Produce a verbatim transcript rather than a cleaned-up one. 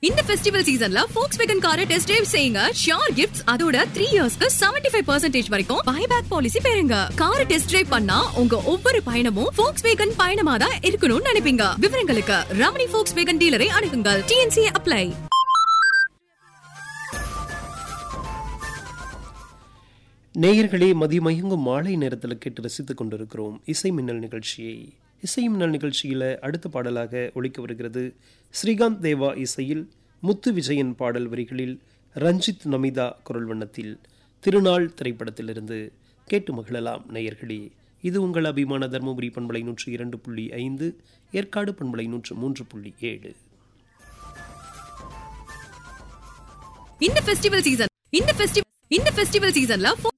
இந்த ஃபெஸ்டிவல் சீசன்ல Volkswagen காரை டெஸ்ட் டிரைவ் செய்யுங்க. ஷியோர் கிஃப்ட்ஸ் அதோட த்ரீ இயர்ஸ்க்கு செவன்டி ஃபைவ் பர்சன்டேஜ் வரைக்கும் பைபேக் பாலிசி பெறுங்க. காரை டெஸ்ட் டிரைவ் பண்ணா உங்க ஒவ்வொரு பயணமும் Volkswagen பயணமா தான் இருக்கணும்னு நினைப்பீங்க. விவரங்களுக்கு Ramani Volkswagen டீலரை அணுகுங்கள். T N C apply. நேயர்களே, மதியமயங்கும் மாலை நேரத்தில் கேட்டு ரசித்துக் கொண்டிருக்கிறோம் இசை மின்னல் நிகழ்ச்சியை. இசை மின்னல் நிகழ்ச்சியில் அடுத்த பாடலாக ஒலிக்க வருகிறது ஸ்ரீகாந்த் தேவா இசையில் முத்து விஜயன் பாடல் வரிகளில் ரஞ்சித் நமிதா குரல் வண்ணத்தில் திருநாள் திரைப்படத்திலிருந்து கேட்டு மகிழலாம். நேயர்களே, இது உங்கள் அபிமான தர்மபுரி பண்பலை நூற்று இரண்டு புள்ளி ஐந்து, ஏற்காடு பண்பலை நூற்று மூன்று புள்ளி ஏழு. இந்த ஃபெஸ்டிவல் சீசன் இந்த ஃபெஸ்டிவல் இந்த ஃபெஸ்டிவல் சீசன்ல